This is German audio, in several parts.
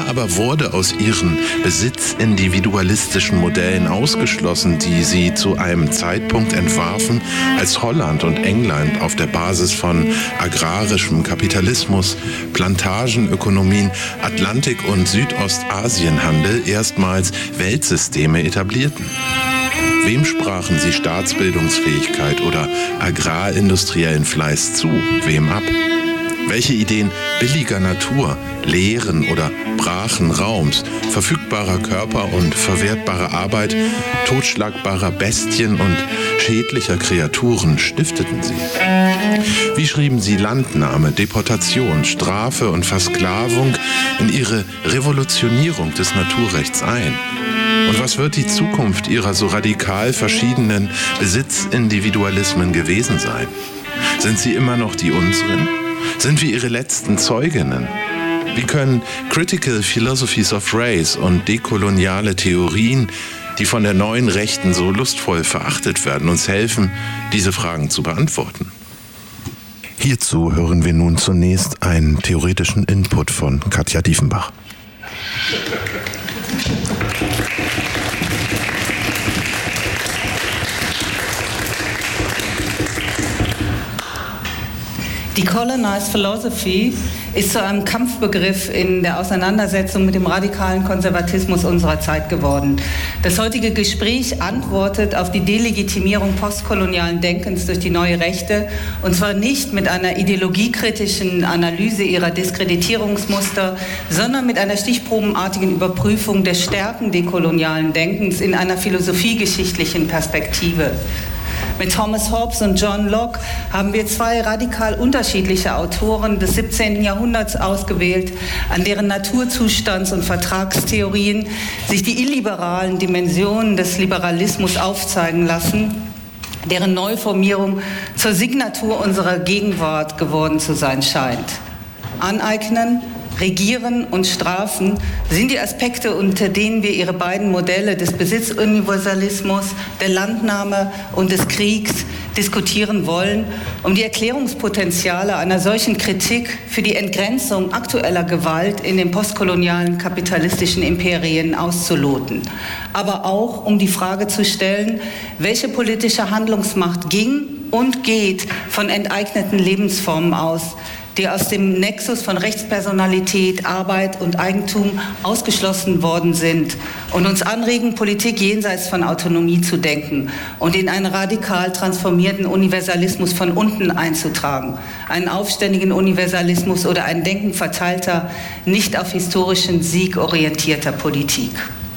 aber wurde aus ihren besitzindividualistischen Modellen ausgeschlossen, die sie zu einem Zeitpunkt entwarfen, als Holland und England auf der Basis von agrarischem Kapitalismus, Plantagenökonomien, Atlantik- und Südostasienhandel erstmals Weltsysteme etablierten. Wem sprachen sie Staatsbildungsfähigkeit oder agrarindustriellen Fleiß zu, wem ab? Welche Ideen billiger Natur, leeren oder brachen Raums, verfügbarer Körper und verwertbarer Arbeit, totschlagbarer Bestien und schädlicher Kreaturen stifteten sie? Wie schrieben sie Landnahme, Deportation, Strafe und Versklavung in ihre Revolutionierung des Naturrechts ein? Und was wird die Zukunft ihrer so radikal verschiedenen Besitzindividualismen gewesen sein? Sind sie immer noch die unseren? Sind wir ihre letzten Zeuginnen? Wie können Critical Philosophies of Race und dekoloniale Theorien, die von der neuen Rechten so lustvoll verachtet werden, uns helfen, diese Fragen zu beantworten? Hierzu hören wir nun zunächst einen theoretischen Input von Katja Diefenbach. Decolonized Philosophy ist zu einem Kampfbegriff in der Auseinandersetzung mit dem radikalen Konservatismus unserer Zeit geworden. Das heutige Gespräch antwortet auf die Delegitimierung postkolonialen Denkens durch die neue Rechte, und zwar nicht mit einer ideologiekritischen Analyse ihrer Diskreditierungsmuster, sondern mit einer stichprobenartigen Überprüfung der Stärken dekolonialen Denkens in einer philosophiegeschichtlichen Perspektive. Mit Thomas Hobbes und John Locke haben wir zwei radikal unterschiedliche Autoren des 17. Jahrhunderts ausgewählt, an deren Naturzustands- und Vertragstheorien sich die illiberalen Dimensionen des Liberalismus aufzeigen lassen, deren Neuformierung zur Signatur unserer Gegenwart geworden zu sein scheint. Aneignen, Regieren und Strafen sind die Aspekte, unter denen wir ihre beiden Modelle des Besitzuniversalismus, der Landnahme und des Kriegs diskutieren wollen, um die Erklärungspotenziale einer solchen Kritik für die Entgrenzung aktueller Gewalt in den postkolonialen kapitalistischen Imperien auszuloten. Aber auch, um die Frage zu stellen, welche politische Handlungsmacht ging und geht von enteigneten Lebensformen aus, die aus dem Nexus von Rechtspersonalität, Arbeit und Eigentum ausgeschlossen worden sind und uns anregen, Politik jenseits von Autonomie zu denken und in einen radikal transformierten Universalismus von unten einzutragen, einen aufständigen Universalismus oder ein Denken verteilter, nicht auf historischen Sieg orientierter Politik.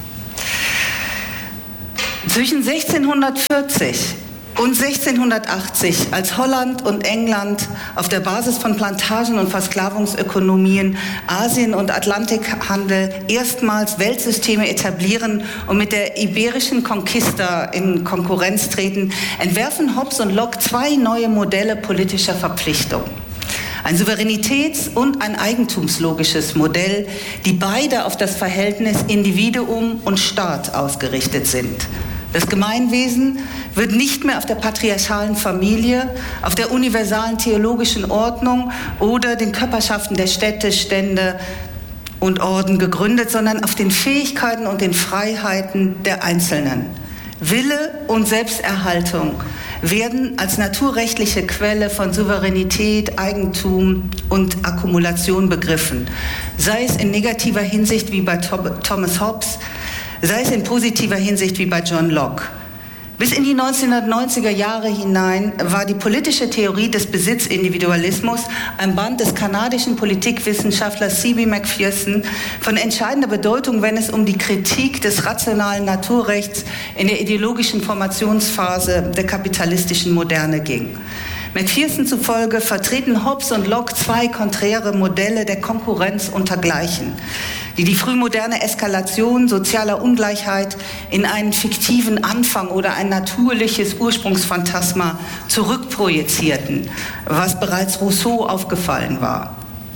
Zwischen 1640 und 1680, als Holland und England auf der Basis von Plantagen- und Versklavungsökonomien Asien- und Atlantikhandel erstmals Weltsysteme etablieren und mit der iberischen Conquista in Konkurrenz treten, entwerfen Hobbes und Locke zwei neue Modelle politischer Verpflichtung. Ein souveränitäts- und ein eigentumslogisches Modell, die beide auf das Verhältnis Individuum und Staat ausgerichtet sind. Das Gemeinwesen wird nicht mehr auf der patriarchalen Familie, auf der universalen theologischen Ordnung oder den Körperschaften der Städte, Stände und Orden gegründet, sondern auf den Fähigkeiten und den Freiheiten der Einzelnen. Wille und Selbsterhaltung werden als naturrechtliche Quelle von Souveränität, Eigentum und Akkumulation begriffen, sei es in negativer Hinsicht wie bei Thomas Hobbes, sei es in positiver Hinsicht wie bei John Locke. Bis in die 1990er Jahre hinein war die politische Theorie des Besitzindividualismus, ein Band des kanadischen Politikwissenschaftlers C.B. Macpherson, von entscheidender Bedeutung, wenn es um die Kritik des rationalen Naturrechts in der ideologischen Formationsphase der kapitalistischen Moderne ging. Macpherson zufolge vertreten Hobbes und Locke zwei konträre Modelle der Konkurrenz untergleichen, die frühmoderne Eskalation sozialer Ungleichheit in einen fiktiven Anfang oder ein natürliches Ursprungsphantasma zurückprojizierten, was bereits Rousseau aufgefallen war.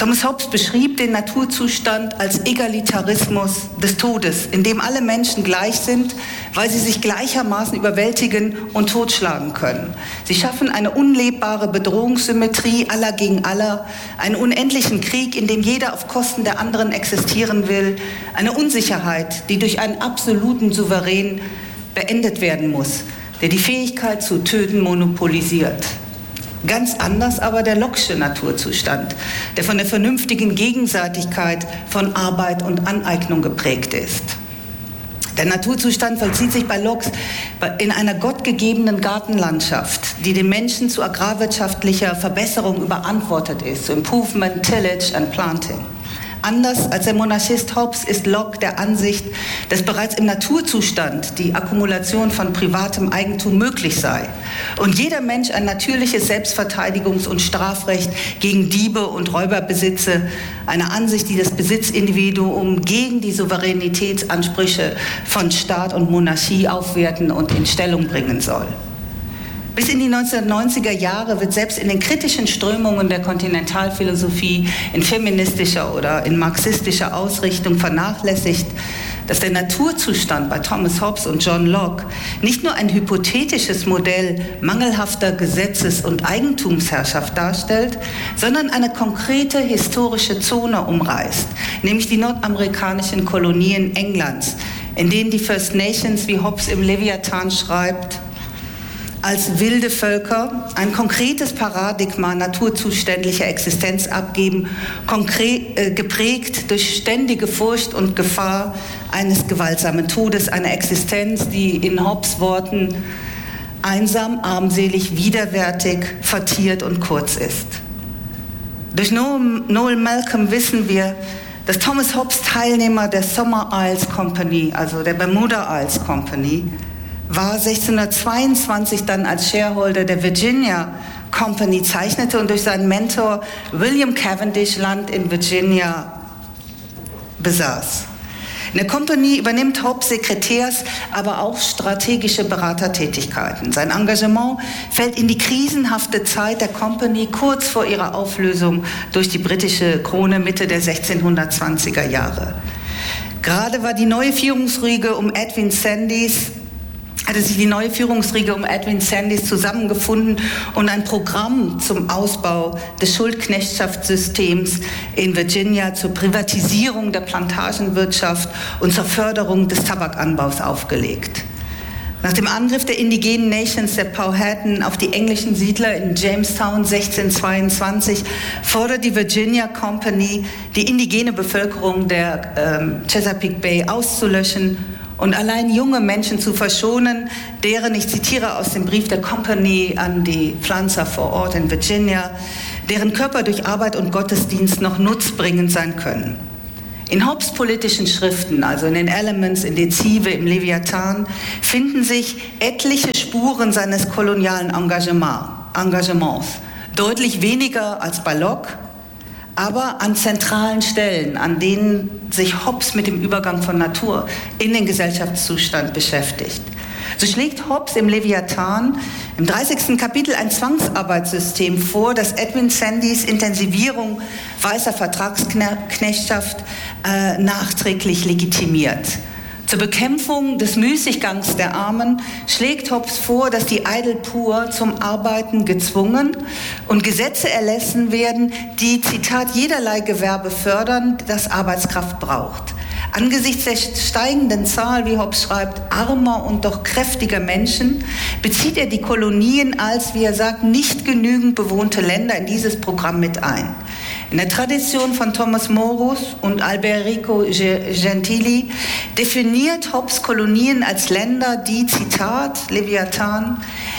Thomas Hobbes beschrieb den Naturzustand als Egalitarismus des Todes, in dem alle Menschen gleich sind, weil sie sich gleichermaßen überwältigen und totschlagen können. Sie schaffen eine unlebbare Bedrohungssymmetrie aller gegen aller, einen unendlichen Krieg, in dem jeder auf Kosten der anderen existieren will, eine Unsicherheit, die durch einen absoluten Souverän beendet werden muss, der die Fähigkeit zu töten monopolisiert. Ganz anders aber der Locke'sche Naturzustand, der von der vernünftigen Gegenseitigkeit von Arbeit und Aneignung geprägt ist. Der Naturzustand vollzieht sich bei Locke in einer gottgegebenen Gartenlandschaft, die dem Menschen zu agrarwirtschaftlicher Verbesserung überantwortet ist, zu Improvement, Tillage and Planting. Anders als der Monarchist Hobbes ist Locke der Ansicht, dass bereits im Naturzustand die Akkumulation von privatem Eigentum möglich sei und jeder Mensch ein natürliches Selbstverteidigungs- und Strafrecht gegen Diebe und Räuber besitze, eine Ansicht, die das Besitzindividuum gegen die Souveränitätsansprüche von Staat und Monarchie aufwerten und in Stellung bringen soll. Bis in die 1990er Jahre wird selbst in den kritischen Strömungen der Kontinentalphilosophie in feministischer oder in marxistischer Ausrichtung vernachlässigt, dass der Naturzustand bei Thomas Hobbes und John Locke nicht nur ein hypothetisches Modell mangelhafter Gesetzes- und Eigentumsherrschaft darstellt, sondern eine konkrete historische Zone umreißt, nämlich die nordamerikanischen Kolonien Englands, in denen die First Nations, wie Hobbes im Leviathan schreibt, als wilde Völker ein konkretes Paradigma naturzuständiger Existenz abgeben, geprägt durch ständige Furcht und Gefahr eines gewaltsamen Todes, einer Existenz, die in Hobbes Worten einsam, armselig, widerwärtig, vertiert und kurz ist. Durch Noel Malcolm wissen wir, dass Thomas Hobbes Teilnehmer der Summer Isles Company, also der Bermuda Isles Company, war 1622 dann als Shareholder der Virginia Company zeichnete und durch seinen Mentor William Cavendish Land in Virginia besaß. In der Company übernimmt Hobbes Sekretärs, aber auch strategische Beratertätigkeiten. Sein Engagement fällt in die krisenhafte Zeit der Company kurz vor ihrer Auflösung durch die britische Krone Mitte der 1620er Jahre. Gerade war die neue Führungsriege um Edwin Sandys zusammengefunden und ein Programm zum Ausbau des Schuldknechtschaftssystems in Virginia zur Privatisierung der Plantagenwirtschaft und zur Förderung des Tabakanbaus aufgelegt. Nach dem Angriff der indigenen Nations der Powhatan auf die englischen Siedler in Jamestown 1622 fordert die Virginia Company, die indigene Bevölkerung der Chesapeake Bay auszulöschen und allein junge Menschen zu verschonen, deren, ich zitiere aus dem Brief der Company an die Pflanzer vor Ort in Virginia, deren Körper durch Arbeit und Gottesdienst noch nutzbringend sein können. In Hobbes politischen Schriften, also in den Elements, in Dezive, im Leviathan, finden sich etliche Spuren seines kolonialen Engagements. Deutlich weniger als bei Locke, aber an zentralen Stellen, an denen sich Hobbes mit dem Übergang von Natur in den Gesellschaftszustand beschäftigt. So schlägt Hobbes im Leviathan im 30. Kapitel ein Zwangsarbeitssystem vor, das Edwin Sandys Intensivierung weißer Vertragsknechtschaft nachträglich legitimiert. Zur Bekämpfung des Müßiggangs der Armen schlägt Hobbes vor, dass die Idle Poor zum Arbeiten gezwungen und Gesetze erlassen werden, die, Zitat, jederlei Gewerbe fördern, das Arbeitskraft braucht. Angesichts der steigenden Zahl, wie Hobbes schreibt, armer und doch kräftiger Menschen, bezieht er die Kolonien als, wie er sagt, nicht genügend bewohnte Länder in dieses Programm mit ein. In der Tradition von Thomas Morus und Alberico Gentili definiert Hobbes Kolonien als Länder, die, Zitat, Leviathan,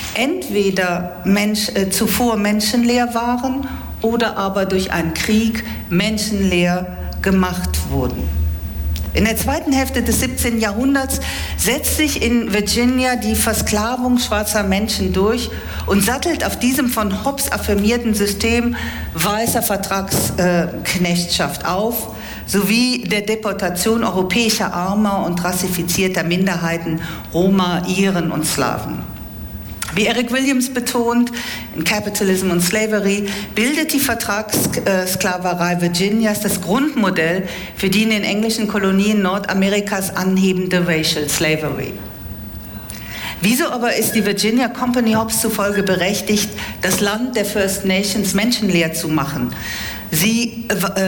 entweder zuvor menschenleer waren oder aber durch einen Krieg menschenleer gemacht wurden. In der zweiten Hälfte des 17. Jahrhunderts setzt sich in Virginia die Versklavung schwarzer Menschen durch und sattelt auf diesem von Hobbes affirmierten System weißer Vertragsknechtschaft auf, sowie der Deportation europäischer armer und rassifizierter Minderheiten, Roma, Iren und Slawen. Wie Eric Williams betont, in Capitalism and Slavery bildet die Vertragssklaverei Virginias das Grundmodell für die in den englischen Kolonien Nordamerikas anhebende Racial Slavery. Wieso aber ist die Virginia Company Hobbes zufolge berechtigt, das Land der First Nations menschenleer zu machen? Sie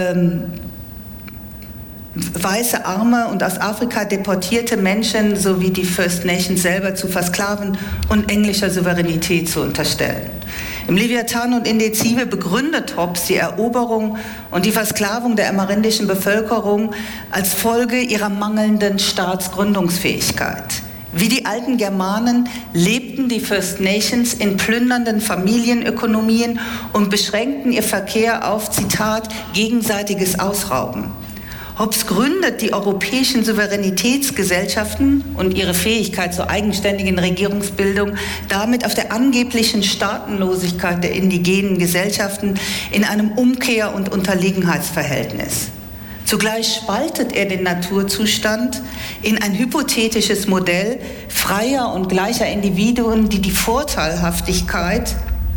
weiße, arme und aus Afrika deportierte Menschen sowie die First Nations selber zu versklaven und englischer Souveränität zu unterstellen. Im Leviathan und Indecive begründet Hobbes die Eroberung und die Versklavung der amerindischen Bevölkerung als Folge ihrer mangelnden Staatsgründungsfähigkeit. Wie die alten Germanen lebten die First Nations in plündernden Familienökonomien und beschränkten ihr Verkehr auf, Zitat, gegenseitiges Ausrauben. Hobbes gründet die europäischen Souveränitätsgesellschaften und ihre Fähigkeit zur eigenständigen Regierungsbildung damit auf der angeblichen Staatenlosigkeit der indigenen Gesellschaften in einem Umkehr- und Unterlegenheitsverhältnis. Zugleich spaltet er den Naturzustand in ein hypothetisches Modell freier und gleicher Individuen, die die Vorteilhaftigkeit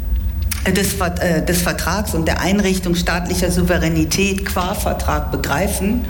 des Vertrags und der Einrichtung staatlicher Souveränität qua Vertrag begreifen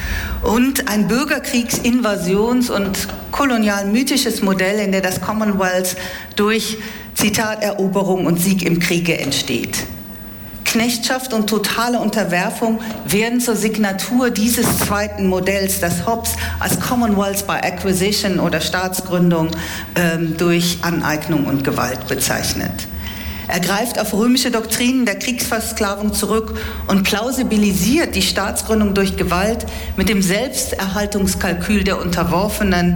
und ein Bürgerkriegs-, Invasions- und kolonial-mythisches Modell, in der das Commonwealth durch, Zitat, Eroberung und Sieg im Kriege entsteht. Knechtschaft und totale Unterwerfung werden zur Signatur dieses zweiten Modells, das Hobbes als Commonwealth by Acquisition oder Staatsgründung durch Aneignung und Gewalt bezeichnet. Er greift auf römische Doktrinen der Kriegsversklavung zurück und plausibilisiert die Staatsgründung durch Gewalt mit dem Selbsterhaltungskalkül der Unterworfenen.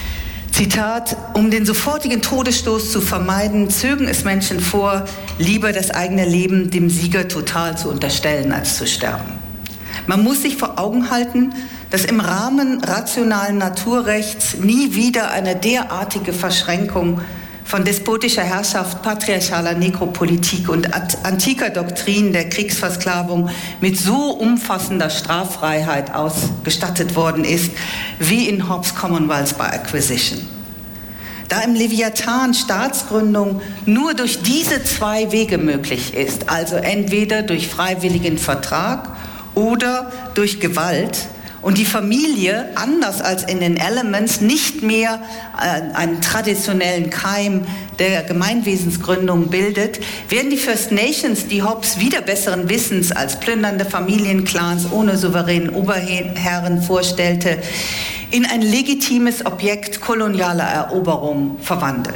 Zitat, um den sofortigen Todesstoß zu vermeiden, zögen es Menschen vor, lieber das eigene Leben dem Sieger total zu unterstellen, als zu sterben. Man muss sich vor Augen halten, dass im Rahmen rationalen Naturrechts nie wieder eine derartige Verschränkung von despotischer Herrschaft, patriarchaler Nekropolitik und antiker Doktrin der Kriegsversklavung mit so umfassender Straffreiheit ausgestattet worden ist, wie in Hobbes Commonwealth by Acquisition. Da im Leviathan Staatsgründung nur durch diese zwei Wege möglich ist, also entweder durch freiwilligen Vertrag oder durch Gewalt, und die Familie, anders als in den Elements, nicht mehr einen traditionellen Keim der Gemeinwesensgründung bildet, werden die First Nations, die Hobbes wieder besseren Wissens als plündernde Familienclans ohne souveränen Oberherren vorstellte, in ein legitimes Objekt kolonialer Eroberung verwandelt.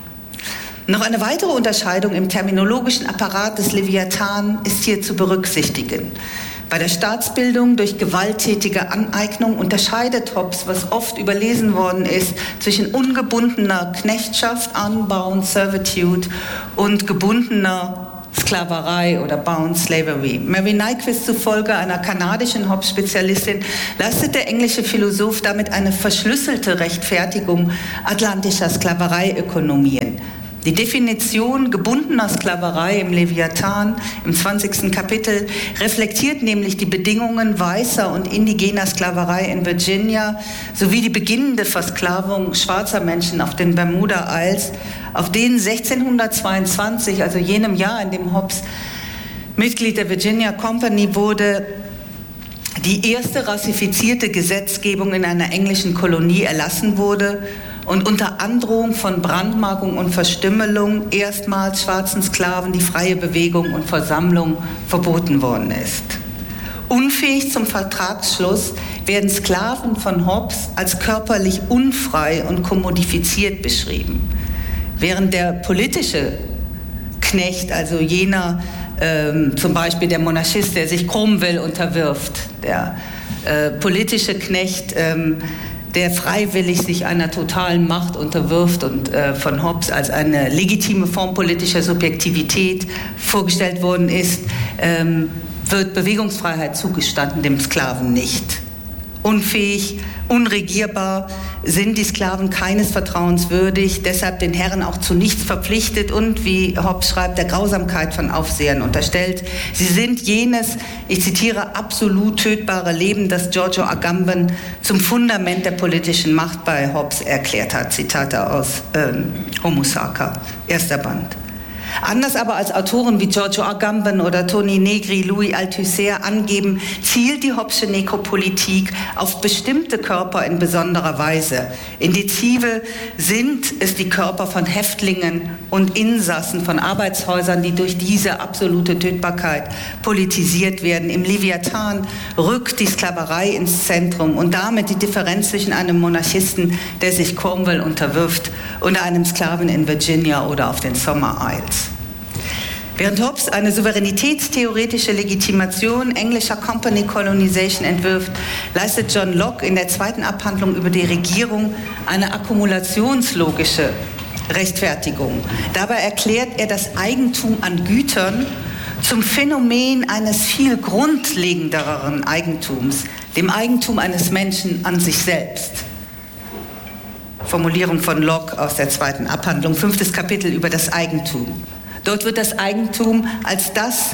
Noch eine weitere Unterscheidung im terminologischen Apparat des Leviathan ist hier zu berücksichtigen. Bei der Staatsbildung durch gewalttätige Aneignung unterscheidet Hobbes, was oft überlesen worden ist, zwischen ungebundener Knechtschaft, unbound servitude, und gebundener Sklaverei oder bound slavery. Mary Nyquist zufolge, einer kanadischen Hobbes-Spezialistin, leistet der englische Philosoph damit eine verschlüsselte Rechtfertigung atlantischer Sklavereiökonomien. Die Definition gebundener Sklaverei im Leviathan im 20. Kapitel reflektiert nämlich die Bedingungen weißer und indigener Sklaverei in Virginia sowie die beginnende Versklavung schwarzer Menschen auf den Bermuda Isles, auf denen 1622, also jenem Jahr, in dem Hobbes Mitglied der Virginia Company wurde, die erste rassifizierte Gesetzgebung in einer englischen Kolonie erlassen wurde und unter Androhung von Brandmarkung und Verstümmelung erstmals schwarzen Sklaven die freie Bewegung und Versammlung verboten worden ist. Unfähig zum Vertragsschluss werden Sklaven von Hobbes als körperlich unfrei und kommodifiziert beschrieben, während der politische Knecht, also jener zum Beispiel der Monarchist, der sich Cromwell unterwirft, der politische Knecht, der freiwillig sich einer totalen Macht unterwirft und von Hobbes als eine legitime Form politischer Subjektivität vorgestellt worden ist, wird Bewegungsfreiheit zugestanden, dem Sklaven nicht. unfähig, unregierbar, sind die Sklaven keines Vertrauens würdig, deshalb den Herren auch zu nichts verpflichtet und, wie Hobbes schreibt, der Grausamkeit von Aufsehern unterstellt. Sie sind jenes, ich zitiere, absolut tötbare Leben, das Giorgio Agamben zum Fundament der politischen Macht bei Hobbes erklärt hat. Zitate aus Homo Sacer, 1. Band. Anders aber als Autoren wie Giorgio Agamben oder Toni Negri, Louis Althusser angeben, zielt die Hobbesche Nekropolitik auf bestimmte Körper in besonderer Weise. Indizive sind es die Körper von Häftlingen und Insassen von Arbeitshäusern, die durch diese absolute Tötbarkeit politisiert werden. Im Leviathan rückt die Sklaverei ins Zentrum und damit die Differenz zwischen einem Monarchisten, der sich Cornwall unterwirft, und einem Sklaven in Virginia oder auf den Sommer Isles. Während Hobbes eine souveränitätstheoretische Legitimation englischer Company Colonization entwirft, leistet John Locke in der zweiten Abhandlung über die Regierung eine akkumulationslogische Rechtfertigung. Dabei erklärt er das Eigentum an Gütern zum Phänomen eines viel grundlegenderen Eigentums, dem Eigentum eines Menschen an sich selbst. Formulierung von Locke aus der zweiten Abhandlung, 5. Kapitel über das Eigentum. Dort wird das Eigentum als das,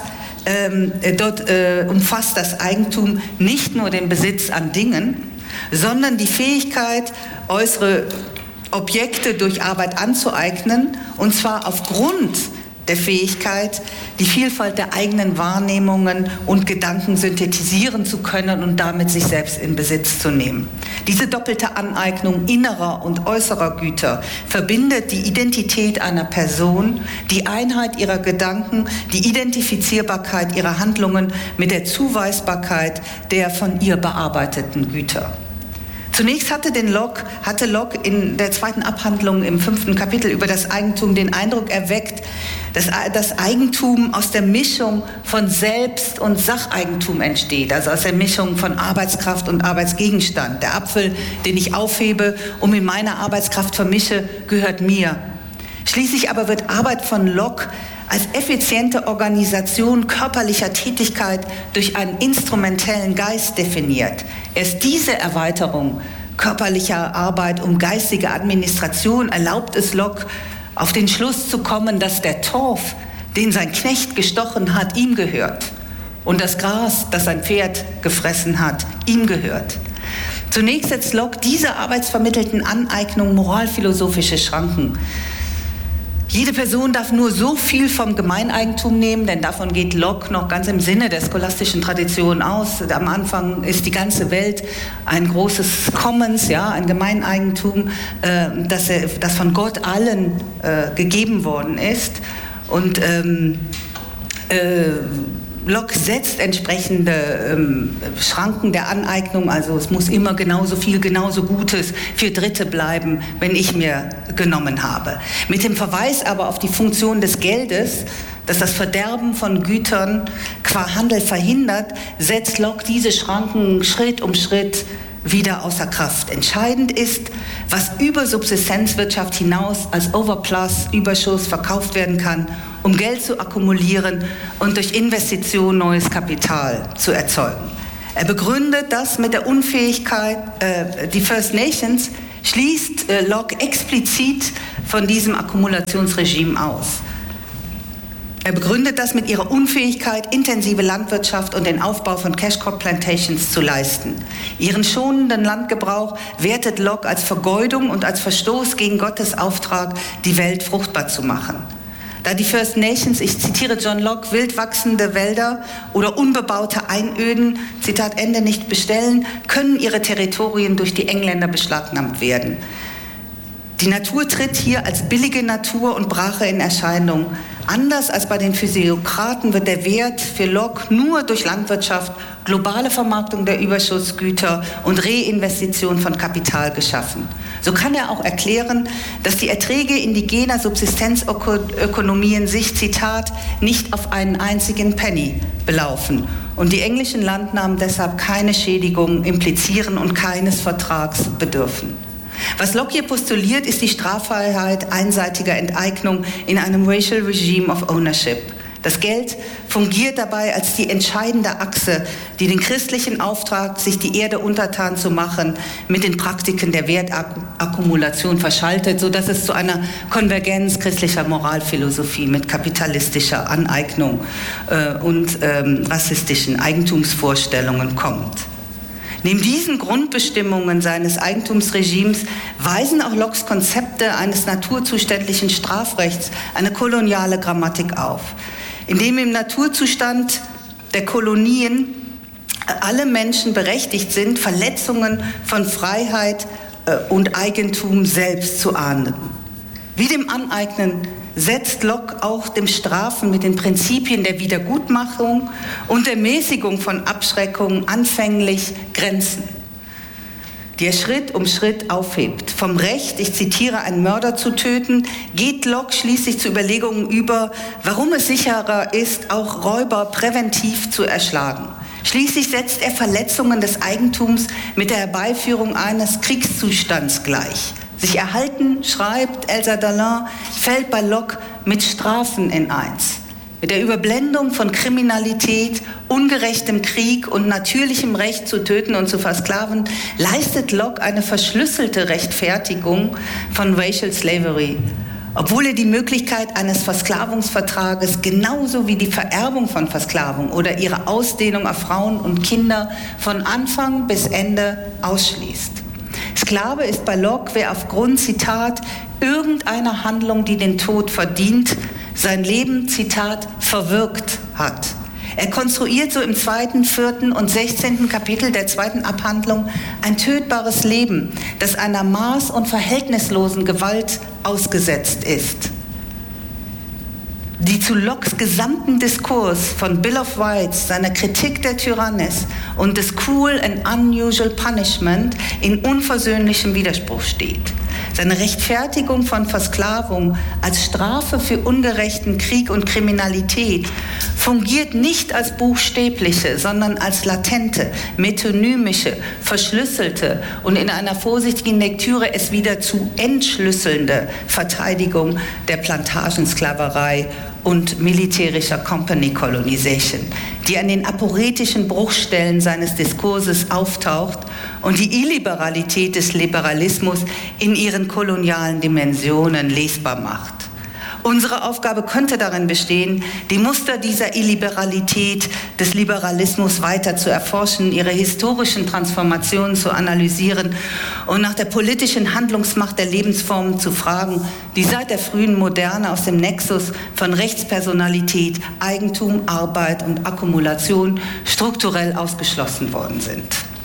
umfasst das Eigentum nicht nur den Besitz an Dingen, sondern die Fähigkeit, äußere Objekte durch Arbeit anzueignen, und zwar aufgrund der Fähigkeit, die Vielfalt der eigenen Wahrnehmungen und Gedanken synthetisieren zu können und damit sich selbst in Besitz zu nehmen. Diese doppelte Aneignung innerer und äußerer Güter verbindet die Identität einer Person, die Einheit ihrer Gedanken, die Identifizierbarkeit ihrer Handlungen mit der Zuweisbarkeit der von ihr bearbeiteten Güter. Zunächst hatte Locke in der zweiten Abhandlung im 5. Kapitel über das Eigentum den Eindruck erweckt, dass das Eigentum aus der Mischung von Selbst- und Sacheigentum entsteht, also aus der Mischung von Arbeitskraft und Arbeitsgegenstand. Der Apfel, den ich aufhebe und mit meiner Arbeitskraft vermische, gehört mir. Schließlich aber wird Arbeit von Locke als effiziente Organisation körperlicher Tätigkeit durch einen instrumentellen Geist definiert. Erst diese Erweiterung körperlicher Arbeit um geistige Administration erlaubt es Locke, auf den Schluss zu kommen, dass der Torf, den sein Knecht gestochen hat, ihm gehört und das Gras, das sein Pferd gefressen hat, ihm gehört. Zunächst setzt Locke dieser arbeitsvermittelten Aneignung moralphilosophische Schranken. Jede Person darf nur so viel vom Gemeineigentum nehmen, denn davon geht Locke noch ganz im Sinne der scholastischen Tradition aus. Am Anfang ist die ganze Welt ein großes Commons, ja, ein Gemeineigentum, das von Gott allen gegeben worden ist. Und Locke setzt entsprechende Schranken der Aneignung, also es muss immer genauso viel, genauso Gutes für Dritte bleiben, wenn ich mir genommen habe. Mit dem Verweis aber auf die Funktion des Geldes, das das Verderben von Gütern qua Handel verhindert, setzt Locke diese Schranken Schritt um Schritt wieder außer Kraft. Entscheidend ist, was über Subsistenzwirtschaft hinaus als Overplus, Überschuss verkauft werden kann, um Geld zu akkumulieren und durch Investition neues Kapital zu erzeugen. Er begründet das mit der Unfähigkeit, die First Nations schließt Locke explizit von diesem Akkumulationsregime aus. Er begründet das mit ihrer Unfähigkeit, intensive Landwirtschaft und den Aufbau von Cash-Crop Plantations zu leisten. Ihren schonenden Landgebrauch wertet Locke als Vergeudung und als Verstoß gegen Gottes Auftrag, die Welt fruchtbar zu machen. Da die First Nations, ich zitiere John Locke, wild wachsende Wälder oder unbebaute Einöden, Zitat Ende, nicht bestellen, können ihre Territorien durch die Engländer beschlagnahmt werden. Die Natur tritt hier als billige Natur und Brache in Erscheinung. Anders als bei den Physiokraten wird der Wert für Locke nur durch Landwirtschaft, globale Vermarktung der Überschussgüter und Reinvestition von Kapital geschaffen. So kann er auch erklären, dass die Erträge indigener Subsistenzökonomien sich, Zitat, nicht auf einen einzigen Penny belaufen und die englischen Landnahmen deshalb keine Schädigungen implizieren und keines Vertrags bedürfen. Was Locke hier postuliert, ist die Straffreiheit einseitiger Enteignung in einem Racial Regime of Ownership. Das Geld fungiert dabei als die entscheidende Achse, die den christlichen Auftrag, sich die Erde untertan zu machen, mit den Praktiken der Wertakkumulation verschaltet, sodass es zu einer Konvergenz christlicher Moralphilosophie mit kapitalistischer Aneignung und rassistischen Eigentumsvorstellungen kommt. Neben diesen Grundbestimmungen seines Eigentumsregimes weisen auch Lockes Konzepte eines naturzuständlichen Strafrechts eine koloniale Grammatik auf, indem im Naturzustand der Kolonien alle Menschen berechtigt sind, Verletzungen von Freiheit und Eigentum selbst zu ahnden. Wie dem Aneignen setzt Locke auch dem Strafen mit den Prinzipien der Wiedergutmachung und der Mäßigung von Abschreckungen anfänglich Grenzen, die er Schritt um Schritt aufhebt. Vom Recht, ich zitiere, einen Mörder zu töten, geht Locke schließlich zu Überlegungen über, warum es sicherer ist, auch Räuber präventiv zu erschlagen. Schließlich setzt er Verletzungen des Eigentums mit der Herbeiführung eines Kriegszustands gleich. Sich erhalten, schreibt Elsa Dalin, fällt bei Locke mit Strafen in eins. Mit der Überblendung von Kriminalität, ungerechtem Krieg und natürlichem Recht zu töten und zu versklaven, leistet Locke eine verschlüsselte Rechtfertigung von Racial Slavery. Obwohl er die Möglichkeit eines Versklavungsvertrages genauso wie die Vererbung von Versklavung oder ihre Ausdehnung auf Frauen und Kinder von Anfang bis Ende ausschließt. Sklave ist bei Locke, wer aufgrund, Zitat, irgendeiner Handlung, die den Tod verdient, sein Leben, Zitat, verwirkt hat. Er konstruiert so im 2., 4. und 16. Kapitel der 2. Abhandlung ein tödbares Leben, das einer maß- und verhältnislosen Gewalt ausgesetzt ist, die zu Lockes gesamten Diskurs von Bill of Rights, seiner Kritik der Tyrannis und des Cruel and Unusual Punishment in unversöhnlichem Widerspruch steht. Seine Rechtfertigung von Versklavung als Strafe für ungerechten Krieg und Kriminalität fungiert nicht als buchstäbliche, sondern als latente, metonymische, verschlüsselte und in einer vorsichtigen Lektüre es wieder zu entschlüsselnde Verteidigung der Plantagensklaverei und militärischer Company Colonization, die an den aporetischen Bruchstellen seines Diskurses auftaucht und die Illiberalität des Liberalismus in ihren kolonialen Dimensionen lesbar macht. Unsere Aufgabe könnte darin bestehen, die Muster dieser Illiberalität des Liberalismus weiter zu erforschen, ihre historischen Transformationen zu analysieren und nach der politischen Handlungsmacht der Lebensformen zu fragen, die seit der frühen Moderne aus dem Nexus von Rechtspersonalität, Eigentum, Arbeit und Akkumulation strukturell ausgeschlossen worden sind.